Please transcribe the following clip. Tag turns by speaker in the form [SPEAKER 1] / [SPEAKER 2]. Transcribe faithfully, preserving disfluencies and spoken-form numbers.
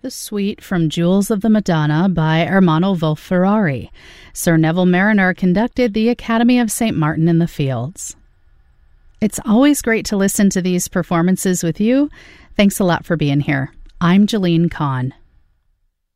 [SPEAKER 1] the suite from Jewels of the Madonna by Ermanno Wolf-Ferrari. Sir Neville Marriner conducted the Academy of Saint Martin in the Fields. It's always great to listen to these performances with you. Thanks a lot for being here. I'm Jalene Kahn.